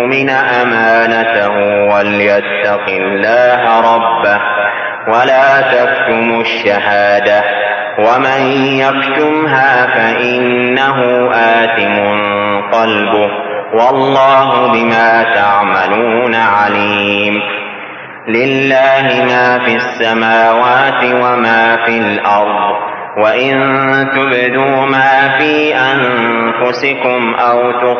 المؤمن أمانته وليتق الله ربه ولا تكتموا الشهادة ومن يكتمها فإنه آثم قلبه والله بما تعملون عليم. لله ما في السماوات وما في الأرض وإن تبدوا ما في أنفسكم أو